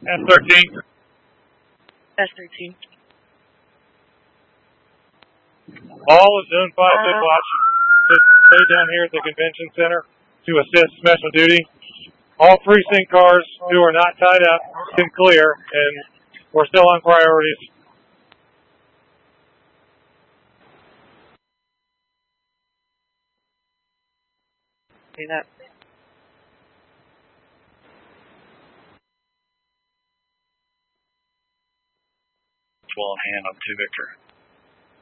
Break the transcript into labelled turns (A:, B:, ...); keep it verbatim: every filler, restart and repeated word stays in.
A: S thirteen.
B: S thirteen.
A: All of Zone five Big Watch stay down here at the convention center to assist special duty. All precinct cars who are not tied up can clear, and we're still on priorities.
B: See that?
C: Well in hand on two Victor.